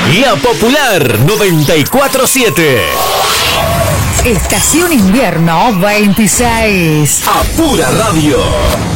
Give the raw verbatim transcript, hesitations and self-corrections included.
La Popular noventa y cuatro siete. Estación Invierno veintiséis. A pura radio.